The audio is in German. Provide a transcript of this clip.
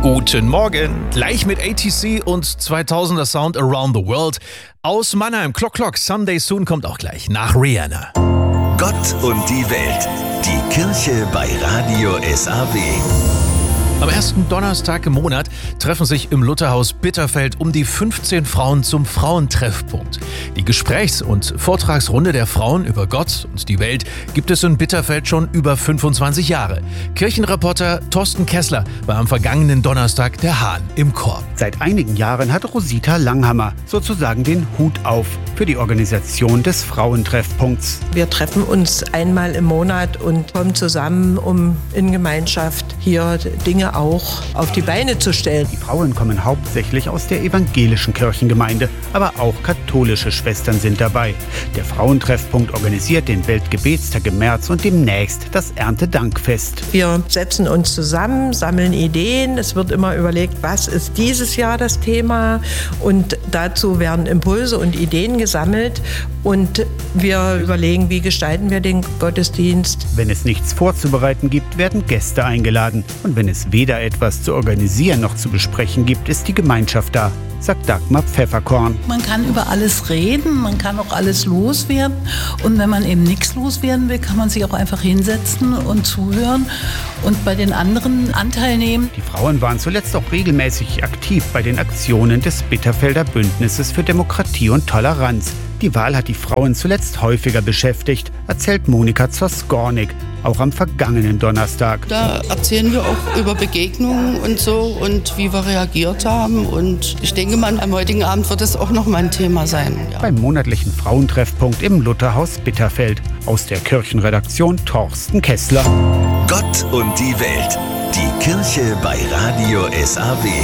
Guten Morgen, gleich mit ATC und 2000er Sound Around the World. Aus Mannheim, Clock Clock, Someday Soon kommt auch gleich nach Rihanna. Gott und die Welt, die Kirche bei Radio SAW. Am ersten Donnerstag im Monat treffen sich im Lutherhaus Bitterfeld um die 15 Frauen zum Frauentreffpunkt. Die Gesprächs- und Vortragsrunde der Frauen über Gott und die Welt gibt es in Bitterfeld schon über 25 Jahre. Kirchenreporter Thorsten Kessler war am vergangenen Donnerstag der Hahn im Chor. Seit einigen Jahren hat Rosita Langhammer sozusagen den Hut auf für die Organisation des Frauentreffpunkts. Wir treffen uns einmal im Monat und kommen zusammen, um in Gemeinschaft hier Dinge auch auf die Beine zu stellen. Die Frauen kommen hauptsächlich aus der evangelischen Kirchengemeinde, aber auch katholische Schwestern sind dabei. Der Frauentreffpunkt organisiert den Weltgebetstag im März und demnächst das Erntedankfest. Wir setzen uns zusammen, sammeln Ideen. Es wird immer überlegt, was ist dieses Jahr das Thema, und dazu werden Impulse und Ideen gesammelt und wir überlegen, wie gestalten wir den Gottesdienst. Wenn es nichts vorzubereiten gibt, werden Gäste eingeladen. Und wenn es weder etwas zu organisieren noch zu besprechen gibt, ist die Gemeinschaft da, sagt Dagmar Pfefferkorn. Man kann über alles reden, man kann auch alles loswerden. Und wenn man eben nichts loswerden will, kann man sich auch einfach hinsetzen und zuhören und bei den anderen Anteil nehmen. Die Frauen waren zuletzt auch regelmäßig aktiv bei den Aktionen des Bitterfelder Bündnisses für Demokratie und Toleranz. Die Wahl hat die Frauen zuletzt häufiger beschäftigt, erzählt Monika Zoskornik, auch am vergangenen Donnerstag. Da erzählen wir auch über Begegnungen und so und wie wir reagiert haben. Und ich denke mal, am heutigen Abend wird es auch noch mal ein Thema sein. Ja. Beim monatlichen Frauentreffpunkt im Lutherhaus Bitterfeld. Aus der Kirchenredaktion Thorsten Kessler. Gott und die Welt, die Kirche bei Radio SAW.